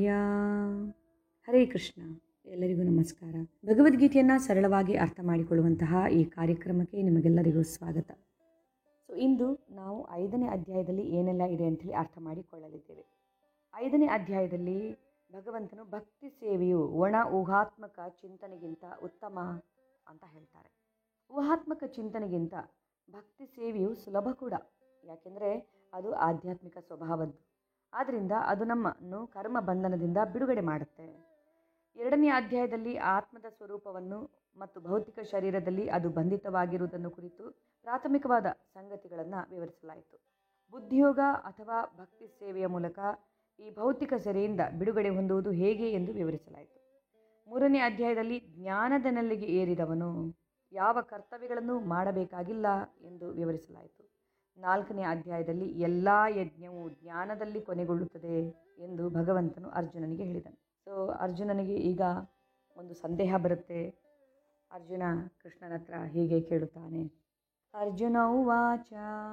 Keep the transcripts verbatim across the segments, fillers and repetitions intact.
ಶಿವಾಯ. ಹರೇ ಕೃಷ್ಣ. ಎಲ್ಲರಿಗೂ ನಮಸ್ಕಾರ. ಭಗವದ್ಗೀತೆಯನ್ನು ಸರಳವಾಗಿ ಅರ್ಥ ಮಾಡಿಕೊಳ್ಳುವಂತಹ ಈ ಕಾರ್ಯಕ್ರಮಕ್ಕೆ ನಿಮಗೆಲ್ಲರಿಗೂ ಸ್ವಾಗತ. ಸೊ ಇಂದು ನಾವು ಐದನೇ ಅಧ್ಯಾಯದಲ್ಲಿ ಏನೆಲ್ಲ ಇದೆ ಅಂಥೇಳಿ ಅರ್ಥ ಮಾಡಿಕೊಳ್ಳಲಿದ್ದೇವೆ. ಐದನೇ ಅಧ್ಯಾಯದಲ್ಲಿ ಭಗವಂತನು ಭಕ್ತಿ ಸೇವೆಯು ಒಣ ಊಹಾತ್ಮಕ ಚಿಂತನೆಗಿಂತ ಉತ್ತಮ ಅಂತ ಹೇಳ್ತಾರೆ. ಊಹಾತ್ಮಕ ಚಿಂತನೆಗಿಂತ ಭಕ್ತಿ ಸೇವೆಯು ಸುಲಭ ಕೂಡ, ಯಾಕೆಂದರೆ ಅದು ಆಧ್ಯಾತ್ಮಿಕ ಸ್ವಭಾವದ್ದು. ಆದ್ದರಿಂದ ಅದು ನಮ್ಮನ್ನು ಕರ್ಮ ಬಂಧನದಿಂದ ಬಿಡುಗಡೆ ಮಾಡುತ್ತೆ. ಎರಡನೇ ಅಧ್ಯಾಯದಲ್ಲಿ ಆತ್ಮದ ಸ್ವರೂಪವನ್ನು ಮತ್ತು ಭೌತಿಕ ಶರೀರದಲ್ಲಿ ಅದು ಬಂಧಿತವಾಗಿರುವುದನ್ನು ಕುರಿತು ಪ್ರಾಥಮಿಕವಾದ ಸಂಗತಿಗಳನ್ನು ವಿವರಿಸಲಾಯಿತು. ಬುದ್ಧಿಯೋಗ ಅಥವಾ ಭಕ್ತಿ ಸೇವೆಯ ಮೂಲಕ ಈ ಭೌತಿಕ ಸೆರೆಯಿಂದ ಬಿಡುಗಡೆ ಹೊಂದುವುದು ಹೇಗೆ ಎಂದು ವಿವರಿಸಲಾಯಿತು. ಮೂರನೇ ಅಧ್ಯಾಯದಲ್ಲಿ ಜ್ಞಾನದ ನೆಲೆಗೆ ಏರಿದವನು ಯಾವ ಕರ್ತವ್ಯಗಳನ್ನು ಮಾಡಬೇಕಾಗಿಲ್ಲ ಎಂದು ವಿವರಿಸಲಾಯಿತು. ನಾಲ್ಕನೇ ಅಧ್ಯಾಯದಲ್ಲಿ ಎಲ್ಲ ಯಜ್ಞವು ಜ್ಞಾನದಲ್ಲಿ ಕೊನೆಗೊಳ್ಳುತ್ತದೆ ಎಂದು ಭಗವಂತನು ಅರ್ಜುನನಿಗೆ ಹೇಳಿದನು. ಸೊ ಅರ್ಜುನನಿಗೆ ಈಗ ಒಂದು ಸಂದೇಹ ಬರುತ್ತೆ. ಅರ್ಜುನ ಕೃಷ್ಣನ ಹತ್ರ ಹೀಗೆ ಕೇಳುತ್ತಾನೆ. ಅರ್ಜುನ ಉವಾಚ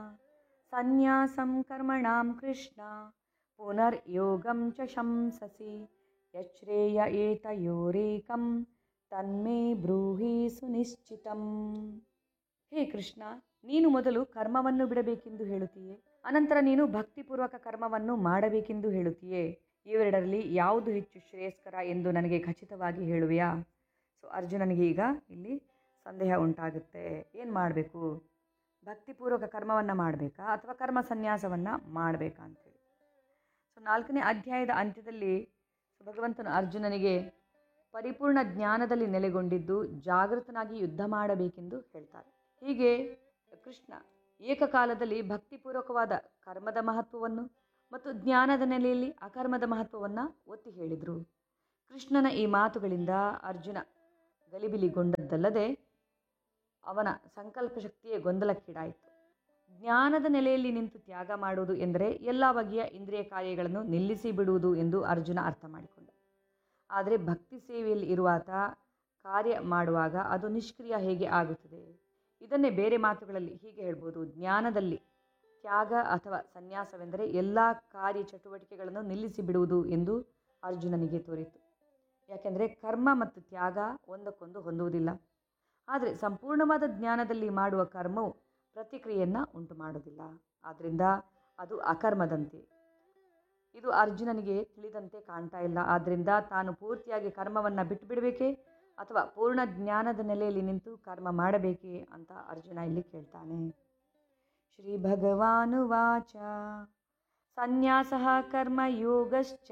ಸನ್ಯಾಸಂ ಕರ್ಮಣಾಂ ಕೃಷ್ಣ ಪುನರ್ಯೋಗಂ ಚ ಶಂಸಸಿ ಯಚ್ರೇಯ ಏತಯೋರೇಕಂ ತನ್ಮೇ ಬ್ರೂಹಿ ಸುನಿಶ್ಚಿತಂ. ಹೇ ಕೃಷ್ಣ, ನೀನು ಮೊದಲು ಕರ್ಮವನ್ನು ಬಿಡಬೇಕೆಂದು ಹೇಳುತ್ತೀಯೇ, ಅನಂತರ ನೀನು ಭಕ್ತಿಪೂರ್ವಕ ಕರ್ಮವನ್ನು ಮಾಡಬೇಕೆಂದು ಹೇಳುತ್ತೀಯೇ. ಇವೆರಡರಲ್ಲಿ ಯಾವುದು ಹೆಚ್ಚು ಶ್ರೇಯಸ್ಕರ ಎಂದು ನನಗೆ ಖಚಿತವಾಗಿ ಹೇಳುವೆಯಾ? ಸೊ ಅರ್ಜುನನಿಗೆ ಈಗ ಇಲ್ಲಿ ಸಂದೇಹ ಉಂಟಾಗುತ್ತೆ. ಏನು ಮಾಡಬೇಕು? ಭಕ್ತಿಪೂರ್ವಕ ಕರ್ಮವನ್ನು ಮಾಡಬೇಕಾ ಅಥವಾ ಕರ್ಮ ಸನ್ಯಾಸವನ್ನು ಮಾಡಬೇಕಾ ಅಂತೇಳಿ. ಸೊ ನಾಲ್ಕನೇ ಅಧ್ಯಾಯದ ಅಂತ್ಯದಲ್ಲಿ ಭಗವಂತನು ಅರ್ಜುನನಿಗೆ ಪರಿಪೂರ್ಣ ಜ್ಞಾನದಲ್ಲಿ ನೆಲೆಗೊಂಡಿದ್ದು ಜಾಗೃತನಾಗಿ ಯುದ್ಧ ಮಾಡಬೇಕೆಂದು ಹೇಳ್ತಾರೆ. ಹೀಗೆ ಕೃಷ್ಣ ಏಕಕಾಲದಲ್ಲಿ ಭಕ್ತಿಪೂರ್ವಕವಾದ ಕರ್ಮದ ಮಹತ್ವವನ್ನು ಮತ್ತು ಜ್ಞಾನದ ನೆಲೆಯಲ್ಲಿ ಅಕರ್ಮದ ಮಹತ್ವವನ್ನು ಒತ್ತಿ ಹೇಳಿದರು. ಕೃಷ್ಣನ ಈ ಮಾತುಗಳಿಂದ ಅರ್ಜುನ ಗಲಿಬಿಲಿಗೊಂಡದ್ದಲ್ಲದೆ ಅವನ ಸಂಕಲ್ಪ ಶಕ್ತಿಯೇ ಗೊಂದಲಕ್ಕೀಡಾಯಿತು. ಜ್ಞಾನದ ನೆಲೆಯಲ್ಲಿ ನಿಂತು ತ್ಯಾಗ ಮಾಡುವುದು ಎಂದರೆ ಎಲ್ಲ ಬಗೆಯ ಇಂದ್ರಿಯ ಕಾರ್ಯಗಳನ್ನು ನಿಲ್ಲಿಸಿ ಬಿಡುವುದು ಎಂದು ಅರ್ಜುನ ಅರ್ಥ ಮಾಡಿಕೊಂಡ. ಆದರೆ ಭಕ್ತಿ ಸೇವೆಯಲ್ಲಿ ಇರುವಾತ ಕಾರ್ಯ ಮಾಡುವಾಗ ಅದು ನಿಷ್ಕ್ರಿಯ ಹೇಗೆ ಆಗುತ್ತದೆ? ಇದನ್ನೇ ಬೇರೆ ಮಾತುಗಳಲ್ಲಿ ಹೀಗೆ ಹೇಳ್ಬೋದು. ಜ್ಞಾನದಲ್ಲಿ ತ್ಯಾಗ ಅಥವಾ ಸನ್ಯಾಸವೆಂದರೆ ಎಲ್ಲ ಕಾರ್ಯ ಚಟುವಟಿಕೆಗಳನ್ನು ನಿಲ್ಲಿಸಿ ಬಿಡುವುದು ಎಂದು ಅರ್ಜುನನಿಗೆ ತೋರಿತು. ಯಾಕೆಂದರೆ ಕರ್ಮ ಮತ್ತು ತ್ಯಾಗ ಒಂದಕ್ಕೊಂದು ಹೊಂದುವುದಿಲ್ಲ. ಆದರೆ ಸಂಪೂರ್ಣವಾದ ಜ್ಞಾನದಲ್ಲಿ ಮಾಡುವ ಕರ್ಮವು ಪ್ರತಿಕ್ರಿಯೆಯನ್ನು ಉಂಟು ಮಾಡುವುದಿಲ್ಲ. ಆದ್ದರಿಂದ ಅದು ಅಕರ್ಮದಂತೆ. ಇದು ಅರ್ಜುನನಿಗೆ ತಿಳಿದಂತೆ ಕಾಣ್ತಾ ಇಲ್ಲ. ಆದ್ದರಿಂದ ತಾನು ಪೂರ್ತಿಯಾಗಿ ಕರ್ಮವನ್ನು ಬಿಟ್ಟು ಬಿಡಬೇಕೇ ಅಥವಾ ಪೂರ್ಣ ಜ್ಞಾನದ ನೆಲೆಯಲ್ಲಿ ನಿಂತು ಕರ್ಮ ಮಾಡಬೇಕೇ ಅಂತ ಅರ್ಜುನ ಇಲ್ಲಿ ಕೇಳ್ತಾನೆ. ಶ್ರೀ ಭಗವಾನುವಾಚ ಸನ್ಯಾಸಃ ಕರ್ಮ ಯೋಗಶ್ಚ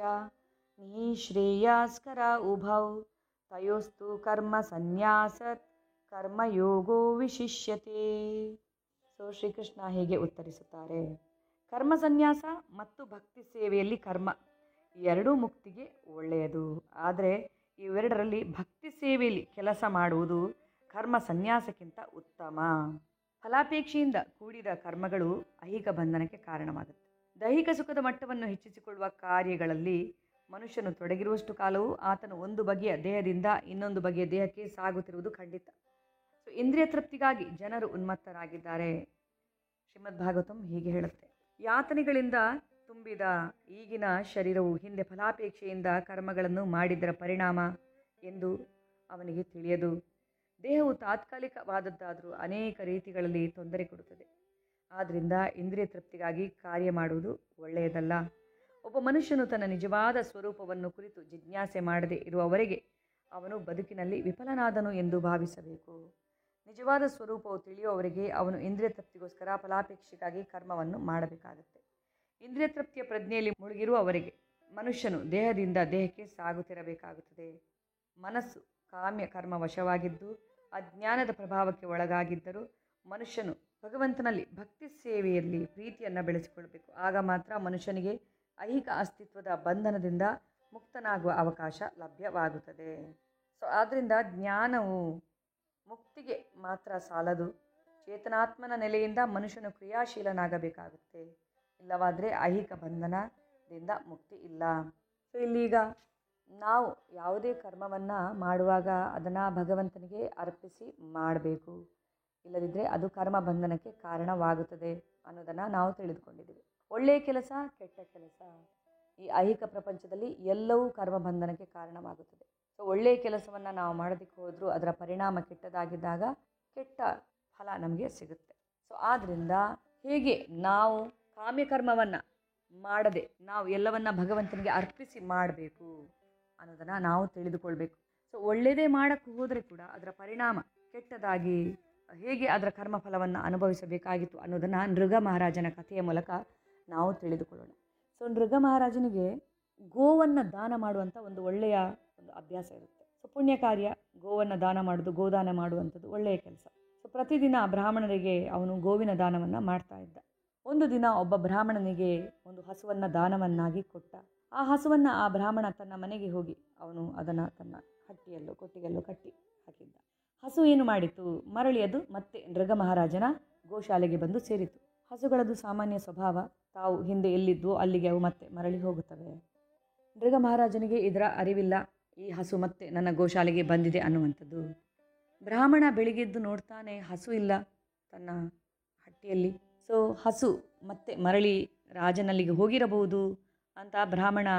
ನಿಶ್ರೇಯಸ್ಕರ ಉಭೌ ತಯೋಸ್ತು ಕರ್ಮ ಸನ್ಯಾಸತ್ ಕರ್ಮಯೋಗೋ ವಿಶಿಷ್ಯತೆ. ಸೊ ಶ್ರೀಕೃಷ್ಣ ಹೀಗೆ ಉತ್ತರಿಸುತ್ತಾರೆ. ಕರ್ಮ ಸನ್ಯಾಸ ಮತ್ತು ಭಕ್ತಿ ಸೇವೆಯಲ್ಲಿ ಕರ್ಮ ಎರಡೂ ಮುಕ್ತಿಗೆ ಒಳ್ಳೆಯದು. ಆದರೆ ಇವೆರಡರಲ್ಲಿ ಭಕ್ತಿ ಸೇವೆಯಲ್ಲಿ ಕೆಲಸ ಮಾಡುವುದು ಕರ್ಮ ಸನ್ಯಾಸಕ್ಕಿಂತ ಉತ್ತಮ. ಫಲಾಪೇಕ್ಷೆಯಿಂದ ಕೂಡಿದ ಕರ್ಮಗಳು ಐಹಿಕ ಬಂಧನಕ್ಕೆ ಕಾರಣವಾಗುತ್ತೆ. ದೈಹಿಕ ಸುಖದ ಮಟ್ಟವನ್ನು ಹೆಚ್ಚಿಸಿಕೊಳ್ಳುವ ಕಾರ್ಯಗಳಲ್ಲಿ ಮನುಷ್ಯನು ತೊಡಗಿರುವಷ್ಟು ಕಾಲವೂ ಆತನು ಒಂದು ಬಗೆಯ ದೇಹದಿಂದ ಇನ್ನೊಂದು ಬಗೆಯ ದೇಹಕ್ಕೆ ಸಾಗುತ್ತಿರುವುದು ಖಂಡಿತ. ಸೊ ಇಂದ್ರಿಯ ತೃಪ್ತಿಗಾಗಿ ಜನರು ಉನ್ಮತ್ತರಾಗಿದ್ದಾರೆ. ಶ್ರೀಮದ್ ಭಾಗವತಂ ಹೀಗೆ ಹೇಳುತ್ತೆ. ಯಾತನೆಗಳಿಂದ ತುಂಬಿದ ಈಗಿನ ಶರೀರವು ಹಿಂದೆ ಫಲಾಪೇಕ್ಷೆಯಿಂದ ಕರ್ಮಗಳನ್ನು ಮಾಡಿದ್ದರ ಪರಿಣಾಮ ಎಂದು ಅವನಿಗೆ ತಿಳಿಯದು. ದೇಹವು ತಾತ್ಕಾಲಿಕವಾದದ್ದಾದರೂ ಅನೇಕ ರೀತಿಗಳಲ್ಲಿ ತೊಂದರೆ ಕೊಡುತ್ತದೆ. ಆದ್ದರಿಂದ ಇಂದ್ರಿಯ ತೃಪ್ತಿಗಾಗಿ ಕಾರ್ಯ ಮಾಡುವುದು ಒಳ್ಳೆಯದಲ್ಲ. ಒಬ್ಬ ಮನುಷ್ಯನು ತನ್ನ ನಿಜವಾದ ಸ್ವರೂಪವನ್ನು ಕುರಿತು ಜಿಜ್ಞಾಸೆ ಮಾಡದೇ ಇರುವವರೆಗೆ ಅವನು ಬದುಕಿನಲ್ಲಿ ವಿಫಲನಾದನು ಎಂದು ಭಾವಿಸಬೇಕು. ನಿಜವಾದ ಸ್ವರೂಪವು ತಿಳಿಯುವವರೆಗೆ ಅವನು ಇಂದ್ರಿಯ ತೃಪ್ತಿಗೋಸ್ಕರ ಫಲಾಪೇಕ್ಷೆಗಾಗಿ ಕರ್ಮವನ್ನು ಮಾಡಬೇಕಾಗುತ್ತೆ. ಇಂದ್ರಿಯ ತೃಪ್ತಿಯ ಪ್ರಜ್ಞೆಯಲ್ಲಿ ಮುಳುಗಿರುವವರೆಗೆ ಮನುಷ್ಯನು ದೇಹದಿಂದ ದೇಹಕ್ಕೆ ಸಾಗುತ್ತಿರಬೇಕಾಗುತ್ತದೆ. ಮನಸ್ಸು ಕಾಮ್ಯ ಕರ್ಮ ವಶವಾಗಿದ್ದು ಅಜ್ಞಾನದ ಪ್ರಭಾವಕ್ಕೆ ಒಳಗಾಗಿದ್ದರೂ ಮನುಷ್ಯನು ಭಗವಂತನಲ್ಲಿ ಭಕ್ತಿ ಸೇವೆಯಲ್ಲಿ ಪ್ರೀತಿಯನ್ನು ಬೆಳೆಸಿಕೊಳ್ಳಬೇಕು. ಆಗ ಮಾತ್ರ ಮನುಷ್ಯನಿಗೆ ಐಹಿಕ ಅಸ್ತಿತ್ವದ ಬಂಧನದಿಂದ ಮುಕ್ತನಾಗುವ ಅವಕಾಶ ಲಭ್ಯವಾಗುತ್ತದೆ. ಸೊ ಆದ್ದರಿಂದ ಜ್ಞಾನವು ಮುಕ್ತಿಗೆ ಮಾತ್ರ ಸಾಲದು. ಚೇತನಾತ್ಮನ ನೆಲೆಯಿಂದ ಮನುಷ್ಯನು ಕ್ರಿಯಾಶೀಲನಾಗಬೇಕಾಗುತ್ತೆ. ಇಲ್ಲವಾದರೆ ಐಹಿಕ ಬಂಧನದಿಂದ ಮುಕ್ತಿ ಇಲ್ಲ. ಸೊ ಇಲ್ಲೀಗ ನಾವು ಯಾವುದೇ ಕರ್ಮವನ್ನು ಮಾಡುವಾಗ ಅದನ್ನು ಭಗವಂತನಿಗೆ ಅರ್ಪಿಸಿ ಮಾಡಬೇಕು. ಇಲ್ಲದಿದ್ದರೆ ಅದು ಕರ್ಮ ಬಂಧನಕ್ಕೆ ಕಾರಣವಾಗುತ್ತದೆ ಅನ್ನೋದನ್ನು ನಾವು ತಿಳಿದುಕೊಂಡಿದ್ದೀವಿ. ಒಳ್ಳೆಯ ಕೆಲಸ, ಕೆಟ್ಟ ಕೆಲಸ ಈ ಐಹಿಕ ಪ್ರಪಂಚದಲ್ಲಿ ಎಲ್ಲವೂ ಕರ್ಮಬಂಧನಕ್ಕೆ ಕಾರಣವಾಗುತ್ತದೆ. ಸೊ ಒಳ್ಳೆಯ ಕೆಲಸವನ್ನು ನಾವು ಮಾಡೋದಕ್ಕೆ ಹೋದರೂ ಅದರ ಪರಿಣಾಮ ಕೆಟ್ಟದಾಗಿದ್ದಾಗ ಕೆಟ್ಟ ಫಲ ನಮಗೆ ಸಿಗುತ್ತೆ. ಸೊ ಆದ್ದರಿಂದ ಹೇಗೆ ನಾವು ಕಾಮ್ಯಕರ್ಮವನ್ನು ಮಾಡದೆ ನಾವು ಎಲ್ಲವನ್ನ ಭಗವಂತನಿಗೆ ಅರ್ಪಿಸಿ ಮಾಡಬೇಕು ಅನ್ನೋದನ್ನು ನಾವು ತಿಳಿದುಕೊಳ್ಬೇಕು. ಸೊ ಒಳ್ಳೆಯದೇ ಮಾಡೋಕ್ಕೆ ಹೋದರೆ ಕೂಡ ಅದರ ಪರಿಣಾಮ ಕೆಟ್ಟದಾಗಿ ಹೇಗೆ ಅದರ ಕರ್ಮಫಲವನ್ನು ಅನುಭವಿಸಬೇಕಾಗಿತ್ತು ಅನ್ನೋದನ್ನು ನೃಗ ಮಹಾರಾಜನ ಕಥೆಯ ಮೂಲಕ ನಾವು ತಿಳಿದುಕೊಳ್ಳೋಣ. ಸೊ ನೃಗ ಮಹಾರಾಜನಿಗೆ ಗೋವನ್ನು ದಾನ ಮಾಡುವಂಥ ಒಂದು ಒಳ್ಳೆಯ ಒಂದು ಅಭ್ಯಾಸ ಇರುತ್ತೆ. ಸೊ ಪುಣ್ಯ ಕಾರ್ಯ ಗೋವನ್ನು ದಾನ ಮಾಡೋದು, ಗೋದಾನ ಮಾಡುವಂಥದ್ದು ಒಳ್ಳೆಯ ಕೆಲಸ. ಸೊ ಪ್ರತಿದಿನ ಬ್ರಾಹ್ಮಣರಿಗೆ ಅವನು ಗೋವಿನ ದಾನವನ್ನು ಮಾಡ್ತಾ ಇದ್ದ. ಒಂದು ದಿನ ಒಬ್ಬ ಬ್ರಾಹ್ಮಣನಿಗೆ ಒಂದು ಹಸುವನ್ನು ದಾನವನ್ನಾಗಿ ಕೊಟ್ಟ. ಆ ಹಸುವನ್ನು ಆ ಬ್ರಾಹ್ಮಣ ತನ್ನ ಮನೆಗೆ ಹೋಗಿ ಅವನು ಅದನ್ನು ತನ್ನ ಹಟ್ಟಿಯಲ್ಲೋ ಕೊಟ್ಟಿಗೆಲ್ಲೋ ಕಟ್ಟಿ ಹಾಕಿದ್ದ. ಹಸು ಏನು ಮಾಡಿತು, ಮರಳಿ ಅದು ಮತ್ತೆ ನೃಗ ಮಹಾರಾಜನ ಗೋಶಾಲೆಗೆ ಬಂದು ಸೇರಿತು. ಹಸುಗಳದ್ದು ಸಾಮಾನ್ಯ ಸ್ವಭಾವ, ತಾವು ಹಿಂದೆ ಎಲ್ಲಿದ್ವೋ ಅಲ್ಲಿಗೆ ಅವು ಮತ್ತೆ ಮರಳಿ ಹೋಗುತ್ತವೆ. ನೃಗ ಮಹಾರಾಜನಿಗೆ ಇದರ ಅರಿವಿಲ್ಲ, ಈ ಹಸು ಮತ್ತೆ ನನ್ನ ಗೋಶಾಲೆಗೆ ಬಂದಿದೆ ಅನ್ನುವಂಥದ್ದು. ಬ್ರಾಹ್ಮಣ ಬೆಳಿಗ್ಗೆದ್ದು ನೋಡ್ತಾನೆ, ಹಸು ಇಲ್ಲ ತನ್ನ ಹಟ್ಟಿಯಲ್ಲಿ. ಸೊ ಹಸು ಮತ್ತೆ ಮರಳಿ ರಾಜನಲ್ಲಿಗೆ ಹೋಗಿರಬಹುದು ಅಂತ ಬ್ರಾಹ್ಮಣ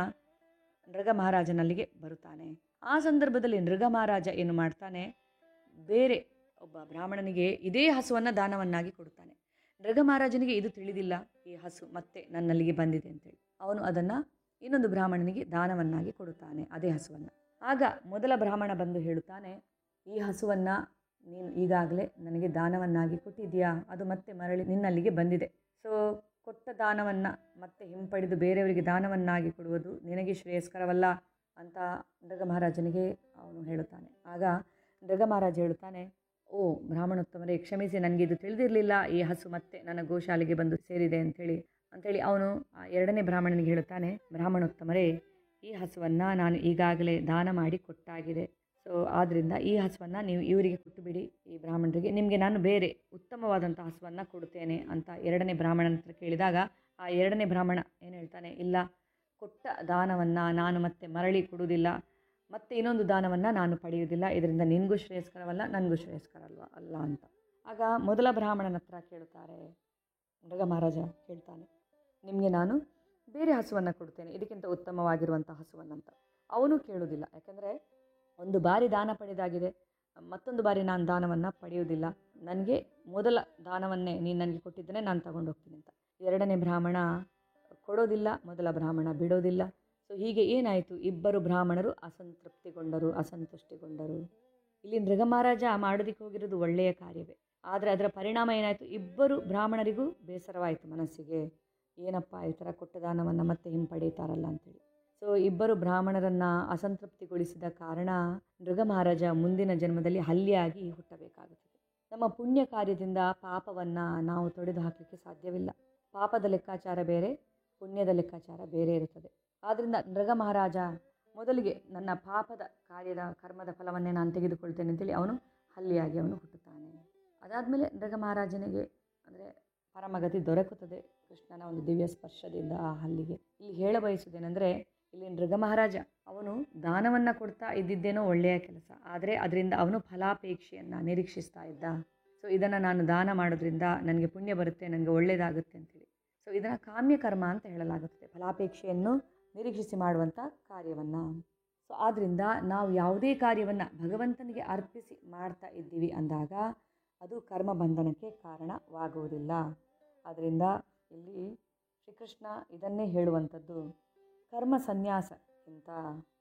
ನೃಗ ಮಹಾರಾಜನಲ್ಲಿಗೆ ಬರುತ್ತಾನೆ. ಆ ಸಂದರ್ಭದಲ್ಲಿ ನೃಗ ಮಹಾರಾಜ ಏನು ಮಾಡ್ತಾನೆ, ಬೇರೆ ಒಬ್ಬ ಬ್ರಾಹ್ಮಣನಿಗೆ ಇದೇ ಹಸುವನ್ನು ದಾನವನ್ನಾಗಿ ಕೊಡುತ್ತಾನೆ. ನೃಗ ಮಹಾರಾಜನಿಗೆ ಇದು ತಿಳಿದಿಲ್ಲ, ಈ ಹಸು ಮತ್ತೆ ನನ್ನಲ್ಲಿಗೆ ಬಂದಿದೆ ಅಂತೇಳಿ. ಅವನು ಅದನ್ನು ಇನ್ನೊಂದು ಬ್ರಾಹ್ಮಣನಿಗೆ ದಾನವನ್ನಾಗಿ ಕೊಡುತ್ತಾನೆ, ಅದೇ ಹಸುವನ್ನು. ಆಗ ಮೊದಲ ಬ್ರಾಹ್ಮಣ ಬಂದು ಹೇಳುತ್ತಾನೆ, ಈ ಹಸುವನ್ನು ನೀನು ಈಗಾಗಲೇ ನನಗೆ ದಾನವನ್ನಾಗಿ ಕೊಟ್ಟಿದ್ದೀಯಾ, ಅದು ಮತ್ತೆ ಮರಳಿ ನಿನ್ನಲ್ಲಿಗೆ ಬಂದಿದೆ. ಸೊ ಕೊಟ್ಟ ದಾನವನ್ನು ಮತ್ತೆ ಹಿಂಪಡೆದು ಬೇರೆಯವರಿಗೆ ದಾನವನ್ನಾಗಿ ಕೊಡುವುದು ನಿನಗೆ ಶ್ರೇಯಸ್ಕರವಲ್ಲ ಅಂತ ನೃಗ ಮಹಾರಾಜನಿಗೆ ಅವನು ಹೇಳುತ್ತಾನೆ. ಆಗ ನೃಗ ಮಹಾರಾಜ ಹೇಳುತ್ತಾನೆ, ಓ ಬ್ರಾಹ್ಮಣೋತ್ತಮರೇ, ಕ್ಷಮಿಸಿ, ನನಗೆ ಇದು ತಿಳಿದಿರಲಿಲ್ಲ, ಈ ಹಸು ಮತ್ತೆ ನನ್ನ ಗೋಶಾಲೆಗೆ ಬಂದು ಸೇರಿದೆ ಅಂಥೇಳಿ ಅಂಥೇಳಿ ಅವನು ಆ ಎರಡನೇ ಬ್ರಾಹ್ಮಣನಿಗೆ ಹೇಳುತ್ತಾನೆ, ಬ್ರಾಹ್ಮಣೋತ್ತಮರೇ, ಈ ಹಸುವನ್ನು ನಾನು ಈಗಾಗಲೇ ದಾನ ಮಾಡಿ ಕೊಟ್ಟಾಗಿದೆ. ಸೊ ಆದ್ದರಿಂದ ಈ ಹಸುವನ್ನು ನೀವು ಇವರಿಗೆ ಕೊಟ್ಟು ಬಿಡಿ, ಈ ಬ್ರಾಹ್ಮಣರಿಗೆ, ನಿಮಗೆ ನಾನು ಬೇರೆ ಉತ್ತಮವಾದಂಥ ಹಸುವನ್ನು ಕೊಡುತ್ತೇನೆ ಅಂತ ಎರಡನೇ ಬ್ರಾಹ್ಮಣನ ಹತ್ರ ಕೇಳಿದಾಗ ಆ ಎರಡನೇ ಬ್ರಾಹ್ಮಣ ಏನು ಹೇಳ್ತಾನೆ, ಇಲ್ಲ, ಕೊಟ್ಟ ದಾನವನ್ನು ನಾನು ಮತ್ತೆ ಮರಳಿ ಕೊಡುವುದಿಲ್ಲ, ಮತ್ತೆ ಇನ್ನೊಂದು ದಾನವನ್ನು ನಾನು ಪಡೆಯುವುದಿಲ್ಲ, ಇದರಿಂದ ನಿನಗೂ ಶ್ರೇಯಸ್ಕರವಲ್ಲ, ನನಗೂ ಶ್ರೇಯಸ್ಕರ ಅಲ್ವ ಅಲ್ಲ ಅಂತ. ಆಗ ಮೊದಲ ಬ್ರಾಹ್ಮಣನ ಹತ್ರ ಕೇಳುತ್ತಾರೆ, ನೃಗ ಮಹಾರಾಜ ಕೇಳ್ತಾನೆ, ನಿಮಗೆ ನಾನು ಬೇರೆ ಹಸುವನ್ನು ಕೊಡ್ತೇನೆ, ಇದಕ್ಕಿಂತ ಉತ್ತಮವಾಗಿರುವಂಥ ಹಸುವನ್ನಂತ. ಅವನು ಕೇಳುವುದಿಲ್ಲ, ಯಾಕೆಂದರೆ ಒಂದು ಬಾರಿ ದಾನ ಪಡೆದಾಗಿದೆ, ಮತ್ತೊಂದು ಬಾರಿ ನಾನು ದಾನವನ್ನು ಪಡೆಯುವುದಿಲ್ಲ, ನನಗೆ ಮೊದಲ ದಾನವನ್ನೇ ನೀನು ನನಗೆ ಕೊಟ್ಟಿದ್ದೇನೆ, ನಾನು ತಗೊಂಡು ಹೋಗ್ತೀನಿ ಅಂತ. ಎರಡನೇ ಬ್ರಾಹ್ಮಣ ಕೊಡೋದಿಲ್ಲ, ಮೊದಲ ಬ್ರಾಹ್ಮಣ ಬಿಡೋದಿಲ್ಲ. ಸೊ ಹೀಗೆ ಏನಾಯಿತು, ಇಬ್ಬರು ಬ್ರಾಹ್ಮಣರು ಅಸಂತೃಪ್ತಿಗೊಂಡರು, ಅಸಂತುಷ್ಟಿಗೊಂಡರು. ಇಲ್ಲಿ ನೃಗ ಮಹಾರಾಜ ಮಾಡೋದಕ್ಕೆ ಹೋಗಿರೋದು ಒಳ್ಳೆಯ ಕಾರ್ಯವೇ, ಆದರೆ ಅದರ ಪರಿಣಾಮ ಏನಾಯಿತು, ಇಬ್ಬರು ಬ್ರಾಹ್ಮಣರಿಗೂ ಬೇಸರವಾಯಿತು ಮನಸ್ಸಿಗೆ, ಏನಪ್ಪ ಈ ಥರ ಕೊಟ್ಟ ದಾನವನ್ನು ಮತ್ತೆ ಹಿಂಪಡೀತಾರಲ್ಲ ಅಂಥೇಳಿ. ಸೊ ಇಬ್ಬರು ಬ್ರಾಹ್ಮಣರನ್ನು ಅಸಂತೃಪ್ತಿಗೊಳಿಸಿದ ಕಾರಣ ನೃಗ ಮಹಾರಾಜ ಮುಂದಿನ ಜನ್ಮದಲ್ಲಿ ಹಲ್ಲಿಯಾಗಿ ಹುಟ್ಟಬೇಕಾಗುತ್ತದೆ. ನಮ್ಮ ಪುಣ್ಯ ಕಾರ್ಯದಿಂದ ಪಾಪವನ್ನು ನಾವು ತೊಡೆದು ಹಾಕಲಿಕ್ಕೆ ಸಾಧ್ಯವಿಲ್ಲ. ಪಾಪದ ಲೆಕ್ಕಾಚಾರ ಬೇರೆ, ಪುಣ್ಯದ ಲೆಕ್ಕಾಚಾರ ಬೇರೆ ಇರುತ್ತದೆ. ಆದ್ದರಿಂದ ನೃಗ ಮಹಾರಾಜ ಮೊದಲಿಗೆ ನನ್ನ ಪಾಪದ ಕಾರ್ಯದ ಕರ್ಮದ ಫಲವನ್ನೇ ನಾನು ತೆಗೆದುಕೊಳ್ತೇನೆ ಅಂತೇಳಿ ಅವನು ಹಲ್ಲಿಯಾಗಿ ಅವನು ಹುಟ್ಟುತ್ತಾನೆ. ಅದಾದಮೇಲೆ ನೃಗ ಮಹಾರಾಜನಿಗೆ ಅಂದರೆ ಪರಮಗತಿ ದೊರಕುತ್ತದೆ ಕೃಷ್ಣನ ಒಂದು ದಿವ್ಯ ಸ್ಪರ್ಶದಿಂದ ಆ ಹಲ್ಲಿಗೆ. ಇಲ್ಲಿ ಹೇಳ ಬಯಸುವುದೇನೆಂದರೆ, ಇಲ್ಲಿ ನೃಗ ಮಹಾರಾಜ ಅವನು ದಾನವನ್ನು ಕೊಡ್ತಾ ಇದ್ದಿದ್ದೇನೋ ಒಳ್ಳೆಯ ಕೆಲಸ, ಆದರೆ ಅದರಿಂದ ಅವನು ಫಲಾಪೇಕ್ಷೆಯನ್ನು ನಿರೀಕ್ಷಿಸ್ತಾ ಇದ್ದ. ಸೊ ಇದನ್ನು ನಾನು ದಾನ ಮಾಡೋದ್ರಿಂದ ನನಗೆ ಪುಣ್ಯ ಬರುತ್ತೆ, ನನಗೆ ಒಳ್ಳೆಯದಾಗುತ್ತೆ ಅಂತೇಳಿ. ಸೊ ಇದನ್ನು ಕಾಮ್ಯಕರ್ಮ ಅಂತ ಹೇಳಲಾಗುತ್ತದೆ, ಫಲಾಪೇಕ್ಷೆಯನ್ನು ನಿರೀಕ್ಷಿಸಿ ಮಾಡುವಂಥ ಕಾರ್ಯವನ್ನು. ಸೊ ಆದ್ದರಿಂದ ನಾವು ಯಾವುದೇ ಕಾರ್ಯವನ್ನು ಭಗವಂತನಿಗೆ ಅರ್ಪಿಸಿ ಮಾಡ್ತಾ ಇದ್ದೀವಿ ಅಂದಾಗ ಅದು ಕರ್ಮ ಬಂಧನಕ್ಕೆ ಕಾರಣವಾಗುವುದಿಲ್ಲ. ಆದ್ದರಿಂದ ಇಲ್ಲಿ ಶ್ರೀಕೃಷ್ಣ ಇದನ್ನೇ ಹೇಳುವಂಥದ್ದು, ಕರ್ಮ ಸನ್ಯಾಸಕ್ಕಿಂತ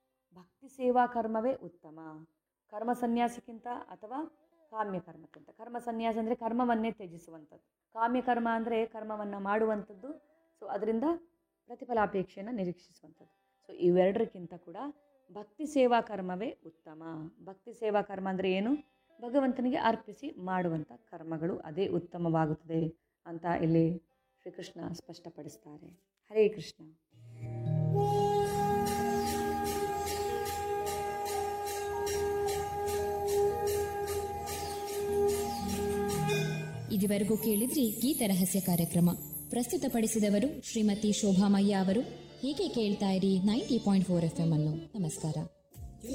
ಭಕ್ತಿ ಸೇವಾ ಕರ್ಮವೇ ಉತ್ತಮ. ಕರ್ಮ ಸನ್ಯಾಸಕ್ಕಿಂತ ಅಥವಾ ಕಾಮ್ಯಕರ್ಮಕ್ಕಿಂತ. ಕರ್ಮ ಸನ್ಯಾಸ ಅಂದರೆ ಕರ್ಮವನ್ನೇ ತ್ಯಜಿಸುವಂಥದ್ದು, ಕಾಮ್ಯಕರ್ಮ ಅಂದರೆ ಕರ್ಮವನ್ನು ಮಾಡುವಂಥದ್ದು, ಸೊ ಅದರಿಂದ ಪ್ರತಿಫಲಾಪೇಕ್ಷೆಯನ್ನು ನಿರೀಕ್ಷಿಸುವಂಥದ್ದು. ಸೊ ಇವೆರಡಕ್ಕಿಂತ ಕೂಡ ಭಕ್ತಿ ಸೇವಾ ಕರ್ಮವೇ ಉತ್ತಮ. ಭಕ್ತಿ ಸೇವಾ ಕರ್ಮ ಅಂದರೆ ಏನು, ಭಗವಂತನಿಗೆ ಅರ್ಪಿಸಿ ಮಾಡುವಂಥ ಕರ್ಮಗಳು, ಅದೇ ಉತ್ತಮವಾಗುತ್ತದೆ ಅಂತ ಇಲ್ಲಿ ಶ್ರೀಕೃಷ್ಣ ಸ್ಪಷ್ಟಪಡಿಸ್ತಾರೆ. ಹರೇ ಕೃಷ್ಣ. ಇದುವರೆಗೂ ಕೇಳಿದ್ರಿ ಗೀತ ರಹಸ್ಯ ಕಾರ್ಯಕ್ರಮ. ಪ್ರಸ್ತುತಪಡಿಸಿದವರು ಶ್ರೀಮತಿ ಶೋಭಾಮಯ್ಯ ಅವರು. ಹೀಗೆ ಕೇಳ್ತಾ ಇರಿ ninety point four F M ಅನ್ನು. ನಮಸ್ಕಾರ.